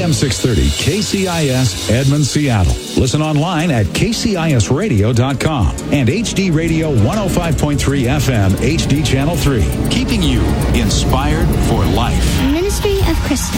AM 630 KCIS Edmond, Seattle. Listen online at kcisradio.com and HD Radio 105.3 FM HD Channel 3. Keeping you inspired for life. Ministry of Christus.